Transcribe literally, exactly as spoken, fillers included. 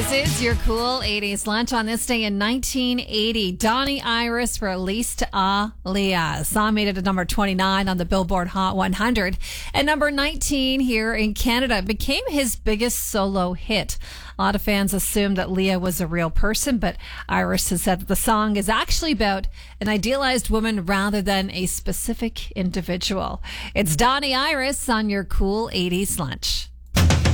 This is your cool eighties lunch on this day in nineteen eighty. Donnie Iris released Aaliyah. The song made it to number twenty-nine on the Billboard Hot one hundred. And number nineteen here in Canada, became his biggest solo hit. A lot of fans assumed that Leah was a real person, but Iris has said that the song is actually about an idealized woman rather than a specific individual. It's Donnie Iris on your cool eighties lunch.